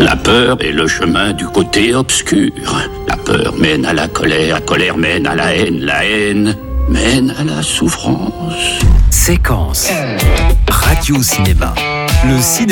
La peur est le chemin du côté obscur. La peur mène à la colère mène à la haine mène à la souffrance. Séquence. Radio Cinéma. Le cinéma